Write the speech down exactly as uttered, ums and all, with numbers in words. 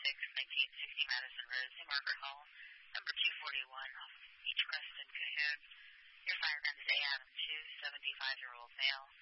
six, nineteen sixty Madison Road, Saint Margaret Hall, number two forty-one, off of Beechcrest and Cahoon. Your fireman is A. Adam two, seventy-five-year-old male.